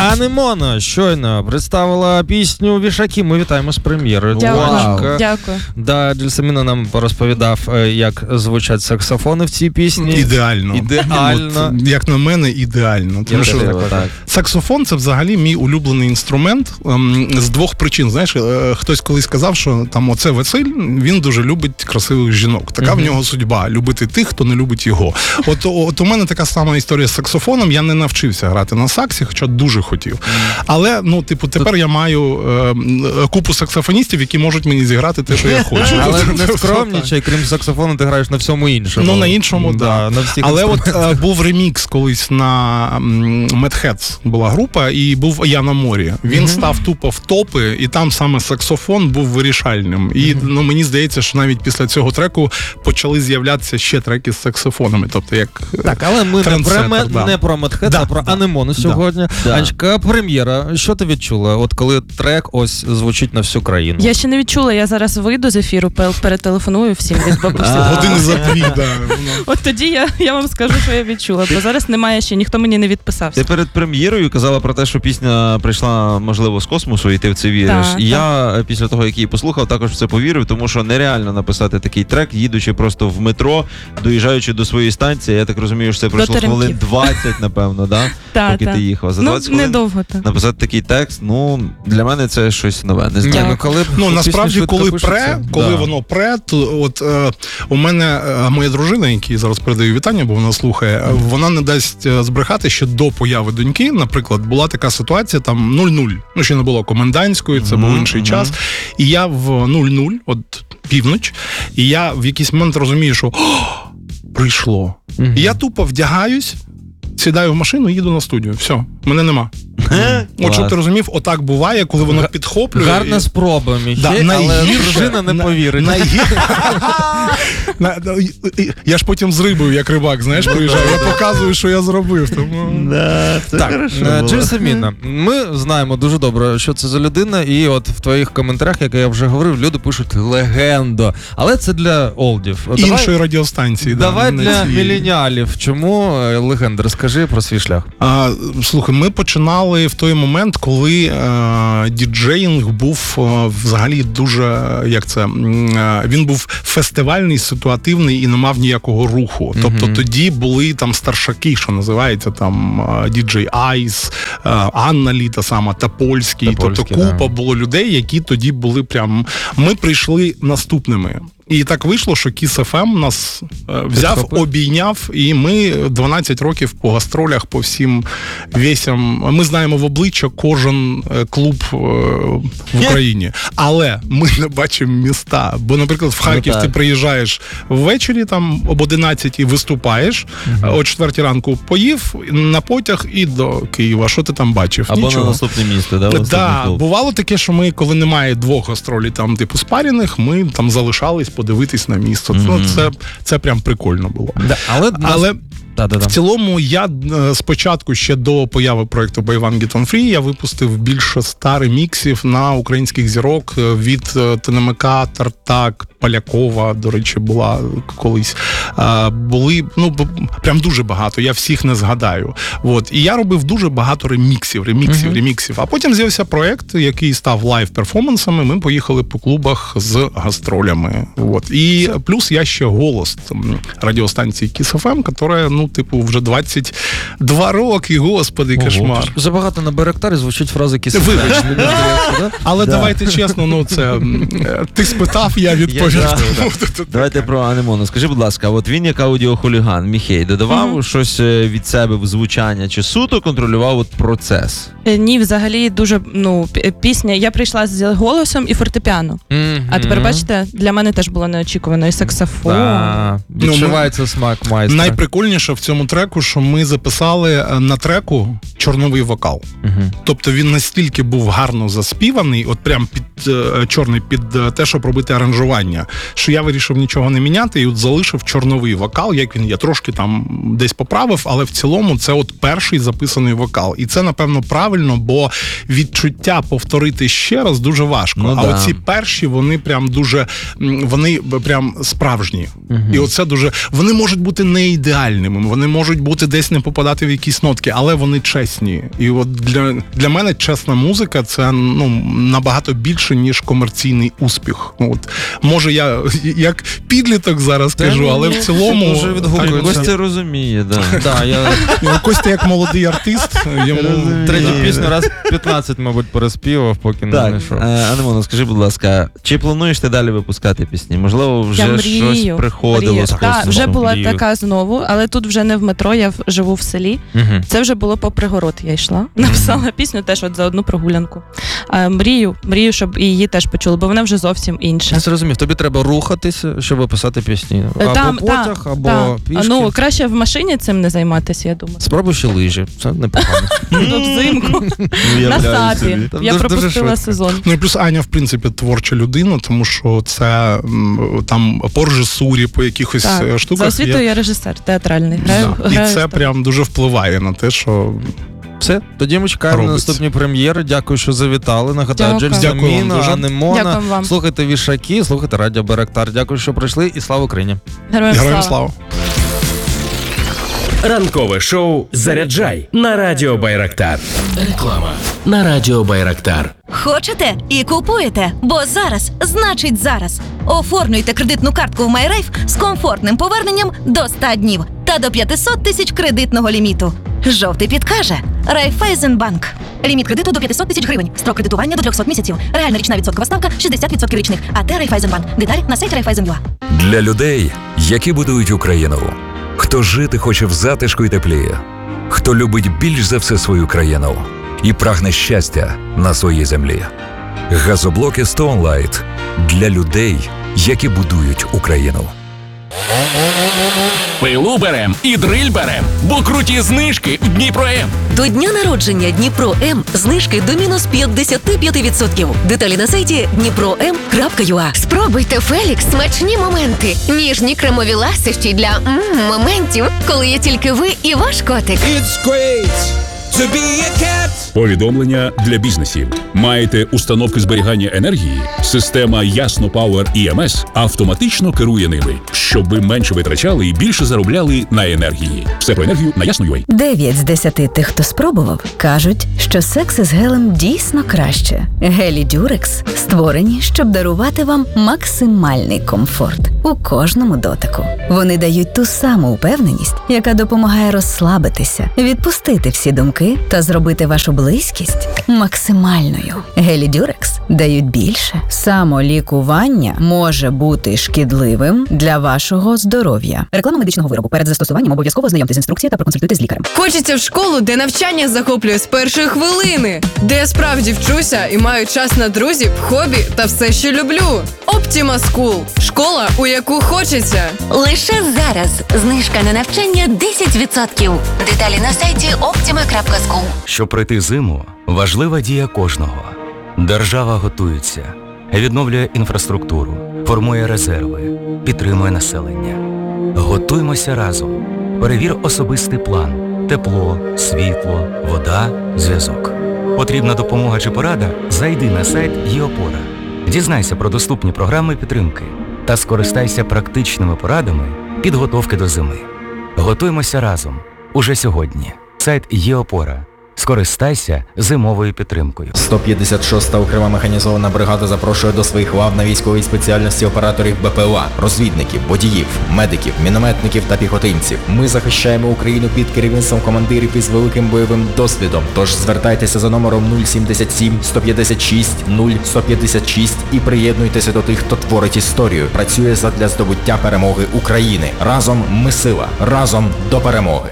Анемона щойно представила пісню «Вішаки». Ми вітаємо з прем'єрою. Дякую. Да, Джельсаміна нам розповідав, як звучать саксофони в цій пісні. Ідеально. От, як на мене, ідеально. Тому що саксофон – це взагалі мій улюблений інструмент з двох причин. Знаєш, хтось колись сказав, що там оце Василь, він дуже любить красивих жінок. Така в нього судьба – любити тих, хто не любить його. От у мене така сама історія з саксофоном. Я не навчився грати на саксі, хоча дуже хотів. Але, тепер я маю купу саксофоністів, які можуть мені зіграти те, що я хочу. Але не скромнічай, крім саксофону, ти граєш на всьому іншому. На іншому, так. Але от був ремікс колись на Mad Hats, була група, і був «Я на морі». Він став тупо в топи, і там саме саксофон був вирішальним. І мені здається, що навіть після цього треку почали з'являтися ще треки з саксофонами. Тобто, як так, але ми не про Mad Hats, а про Анемону сьогодні. Анечка, прем'єра. Що ти відчула, от коли трек ось звучить на всю країну? Я ще не відчула, я зараз вийду з ефіру, перетелефоную всім від бабусі. Години за дві, так. От тоді я вам скажу, що я відчула, бо зараз немає ще, ніхто мені не відписався. Ти перед прем'єрою казала про те, що пісня прийшла, можливо, з космосу, і ти в це віриш. І я після того, як її послухав, також в це повірив, тому що нереально написати такий трек, їдучи просто в метро, доїжджаючи до своєї станції. Я так розумію, що це пройшло хвилин 20, напевно, поки ти їхав. За 20 хвилин недовго написати такий текст, для мене це щось нове. Не знаю. Насправді, коли воно пре, то от у мене моя дружина, якій зараз передаю вітання, бо вона слухає, вона не дасть збрехати, що до появи доньки, наприклад, була така ситуація, там 00, ще не було комендантської, це був інший час, і я в 00, от північ, і я в якийсь момент розумію, що прийшло. І я тупо вдягаюсь, сідаю в машину і їду на студію. Все, мене нема. От щоб ти розумів, отак буває, коли воно підхоплює. Гарна спроба, Міхей, але дружина не повірить. Я ж потім з рибою, як рибак, знаєш, приїжджаю. Я показую, що я зробив. Так, Джельсаміна, ми знаємо дуже добре, що це за людина, і от в твоїх коментарях, як я вже говорив, люди пишуть «легендо». Але це для олдів. Іншої радіостанції. Давай для міленіалів. Чому легенда? Розкажи про свій шлях. Слухай, ми починали в той момент, коли діджеїнг був взагалі дуже, він був фестивальний, ситуативний і не мав ніякого руху. Тобто тоді були там старшаки, що називається, там діджей Айс, Анна Літа сама, Топольський. Тобто купа було людей, які тоді були прям... Ми прийшли наступними. І так вийшло, що Kiss FM нас взяв, обійняв, і ми 12 років по гастролях, по всім весям. Ми знаємо в обличчя кожен клуб в Україні. Але ми не бачимо міста. Бо, наприклад, в Харків ти приїжджаєш ввечері, там об 11 виступаєш, о 4 ранку поїв, на потяг і до Києва. Що ти там бачив? Або нічого. На наступне місто, да? Так, бувало таке, що ми, коли немає двох гастролей, там, типу, спарених, ми там залишались подивитись на місто. Це прям прикольно було. Але в цілому я спочатку, ще до появи проєкту By One Get On Free, я випустив більше 100 реміксів на українських зірок від ТНМК, Тартак, Полякова, до речі, була колись. Були, прям дуже багато, я всіх не згадаю. І я робив дуже багато реміксів. А потім з'явився проєкт, який став лайв-перформансами, ми поїхали по клубах з гастролями. І плюс я ще голос радіостанції Kiss FM, яка, вже 22 роки, господи, кошмар. Забагато на Байрактарі звучить фраза Kiss FM. Вибач. Але давайте чесно, ти спитав, я відповів. Давайте про Анемону. Скажи, будь ласка, от він як аудіохуліган, Міхей, додавав щось від себе в звучання, чи суто контролював процес? Ні, взагалі дуже, пісня, я прийшла з голосом і фортепіано. А тепер, бачите, для мене теж було неочікувано і саксофон. Відчувається смак майстра. Найприкольніше в цьому треку, що ми записали на треку чорновий вокал. Тобто він настільки був гарно заспіваний, от прям чорний під те, щоб робити аранжування, що я вирішив нічого не міняти і от залишив чорновий вокал, як він є. Трошки там десь поправив, але в цілому це от перший записаний вокал. І це, напевно, правильно, правильно, бо відчуття повторити ще раз дуже важко. Ну, а да. оці перші, вони прям дуже, вони прям справжні. І оце дуже, вони можуть бути не ідеальними, вони можуть бути десь не попадати в якісь нотки, але вони чесні. І от для мене чесна музика, це набагато більше, ніж комерційний успіх. От, може, я як підліток зараз кажу, але в цілому... Дуже відгукується. Костя розуміє, да. Костя як молодий артист, йому... Третю пісню раз 15, мабуть, переспівав, поки не Так, знайшов. Анемона, скажи, будь ласка, чи плануєш ти далі випускати пісні? Можливо, вже щось приходило? Так, вже була така знову, але тут вже не в метро, я живу в селі. Це вже було по пригород, я йшла. Написала пісню теж от за одну прогулянку. Мрію, щоб і її теж почули, бо вона вже зовсім інша. Я зрозумів, тобі треба рухатися, щоб писати пісні. Або потяг, або пішки. Ну, краще в машині цим не займатися, я думаю. Спробуй ще лижі, це непогано. Взимку, на сапі. Я пропустила сезон. Ну і плюс Аня, в принципі, творча людина, тому що це там по режисурі, по якихось штуках. За освітою я режисер театральний. І це прям дуже впливає на те, що... Все, тоді ми чекаємо на наступні прем'єри. Дякую, що завітали. Нагадаю, Джельсаміна, Анемона. Слухайте Вішаки, слухайте Радіо Байрактар. Дякую, що прийшли, і слава Україні. Героям слава. Ранкове шоу «Заряджай» на Радіо Байрактар. Реклама на Радіо Байрактар. Хочете і купуєте? Бо зараз, значить зараз. Оформлюйте кредитну картку в MyRife з комфортним поверненням до 100 днів та до 500 тисяч кредитного ліміту. Жовтий підкаже. Райфайзенбанк. Ліміт кредиту до 500 тисяч гривень. Строк кредитування до 300 місяців. Реальна річна відсоткова ставка 60% річних. АТ Райфайзенбанк. Деталі на сайті Райфайзен.ua. Для людей, які будують Україну. Хто жити хоче в затишку й теплі. Хто любить більш за все свою країну. І прагне щастя на своїй землі. Газоблоки Stone Light. Для людей, які будують Україну. Пилу берем і дриль берем, бо круті знижки в Дніпро-М. До дня народження Дніпро-М знижки до мінус 55%. Деталі на сайті dnipro.m.ua. Спробуйте Фелікс смачні моменти. Ніжні кремові ласощі для моментів, коли є тільки ви і ваш котик. It's great to be a cat. Повідомлення для бізнесів. Маєте установки зберігання енергії? Система Ясно Power EMS автоматично керує ними, щоб ви менше витрачали і більше заробляли на енергії. Все про енергію на Ясно.ua. 9 з 10 тих, хто спробував, кажуть, що секс із гелем дійсно краще. Гелі Дюрекс створені, щоб дарувати вам максимальний комфорт у кожному дотику. Вони дають ту саму впевненість, яка допомагає розслабитися, відпустити всі думки та зробити вашу близькість максимальною. Гелі Дюрекс дають більше. Самолікування може бути шкідливим для вашого здоров'я. Реклама медичного виробу. Перед застосуванням обов'язково ознайомтесь з інструкцією та проконсультуйте з лікарем. Хочеться в школу, де навчання захоплює з першої хвилини, де я справді вчуся і маю час на друзів, хобі та все, що люблю. Optima School. Школа, у яку хочеться. Лише зараз. Знижка на навчання 10%. Деталі на сайті optima.school. Щоб пройти зиму, важлива дія кожного. Держава готується, відновлює інфраструктуру, формує резерви, підтримує населення. Готуймося разом. Перевір особистий план. Тепло, світло, вода, зв'язок. Потрібна допомога чи порада? Зайди на сайт ЄОПОРА. Дізнайся про доступні програми підтримки та скористайся практичними порадами підготовки до зими. Готуймося разом. Уже сьогодні. Сайт ЄОПОРА. Скористайся зимовою підтримкою. 156-та окрема механізована бригада запрошує до своїх лав на військовій спеціальності операторів БПЛА, розвідників, водіїв, медиків, мінометників та піхотинців. Ми захищаємо Україну під керівництвом командирів із великим бойовим досвідом. Тож звертайтеся за номером 077 156 0156 і приєднуйтеся до тих, хто творить історію, працює задля здобуття перемоги України. Разом ми сила, разом до перемоги.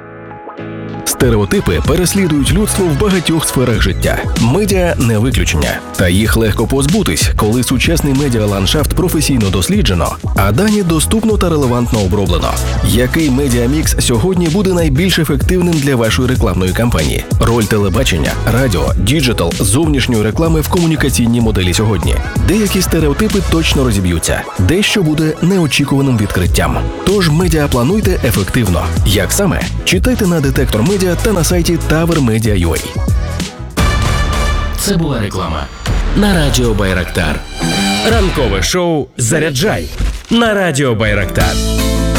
Стереотипи переслідують людство в багатьох сферах життя. Медіа – не виключення. Та їх легко позбутись, коли сучасний медіаландшафт професійно досліджено, а дані доступно та релевантно оброблено. Який медіамікс сьогодні буде найбільш ефективним для вашої рекламної кампанії? Роль телебачення, радіо, діджитал, зовнішньої реклами в комунікаційній моделі сьогодні. Деякі стереотипи точно розіб'ються. Дещо буде неочікуваним відкриттям. Тож медіа плануйте ефективно. Як саме? Читайте на Детектор Медіа та на сайті TowerMedia.ua. Це була реклама на Радіо Байрактар. Ранкове шоу «Заряджай» на Радіо Байрактар.